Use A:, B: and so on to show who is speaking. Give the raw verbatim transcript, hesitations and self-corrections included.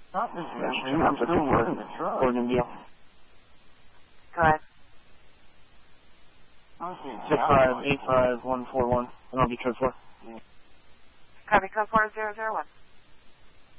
A: Not this mission. I'm still working the truck.
B: Oregon deal.
C: Go ahead.
B: Six five eight five one four one. And I'll be code four.
C: Copy code four zero zero one.